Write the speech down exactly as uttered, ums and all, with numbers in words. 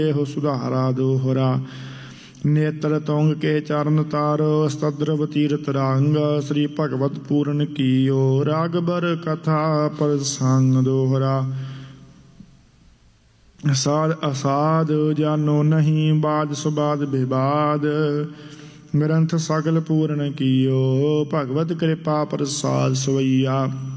हो सुधारा दोहरा। नेत्र तुंग के चरण तारो स्तद्रव तीरथ रंग। श्री भगवत पूरन कियो रागबर कथा प्रसंग दोहरा। साध असाध जानो नहीं बाज सुबाद विवाद। ग्रंथ सगल पूरन कियो भगवत कृपा प्रसाद सवैया।